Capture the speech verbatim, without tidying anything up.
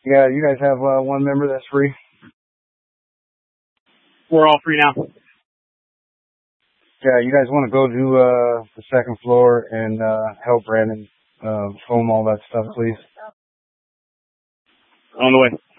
Yeah, you guys have uh, one member that's free? We're all free now. Yeah, you guys want to go to uh, the second floor and uh, help Brandon uh, foam all that stuff, please? On the way.